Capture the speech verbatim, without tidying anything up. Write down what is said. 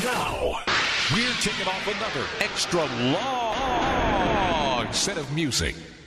Now, we're kicking off another extra long set of music.